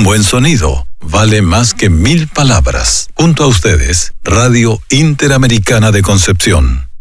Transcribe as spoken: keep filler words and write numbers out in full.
Un buen sonido vale más que mil palabras. Junto a ustedes, Radio Interamericana de Concepción.